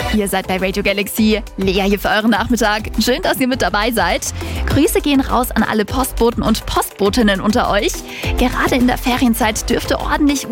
Ihr seid bei Radio Galaxy. Lea hier für euren Nachmittag. Schön, dass ihr mit dabei seid. Grüße gehen raus an alle Postboten und Postbotinnen unter euch. Gerade in der Ferienzeit dürfte ordentlich